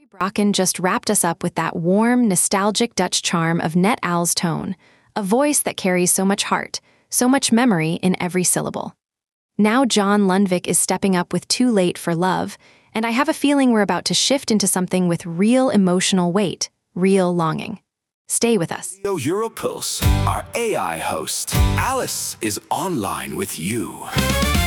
Brocken just wrapped us up with that warm, nostalgic Dutch charm of Net Owl's tone, a voice that carries so much heart, so much memory in every syllable. Now John Lundvik is stepping up with Too Late for Love, and I have a feeling we're about to shift into something with real emotional weight, real longing. Stay with us. Europulse, our AI host, Alice, is online with you.